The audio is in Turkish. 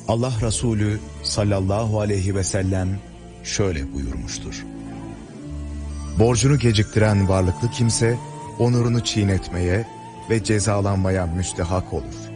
Allah Resulü sallallahu aleyhi ve sellem şöyle buyurmuştur: borcunu geciktiren varlıklı kimse onurunu çiğnetmeye ve cezalanmaya müstehak olur.